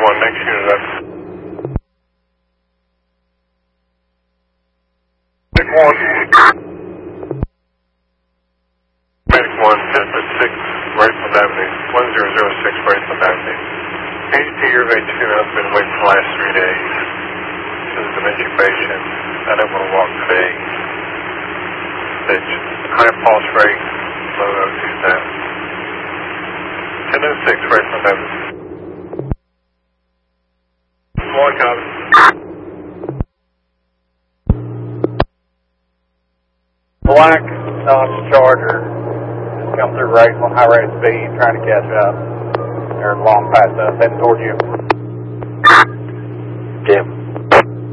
1, next unit up. Medic 1. Medic 1, 10-6, Braceland Avenue, 1006 Braceland Avenue. ADT Irving 2 has been waiting for the last 3 days. This is an intubation. I don't want to walk today. It's high pulse rate, low O2 status. 10-06 Braceland Avenue. 1 copy. Black Dodge Charger just come through Raceland, high rate of speed, trying to catch up. They're long past us, heading toward you.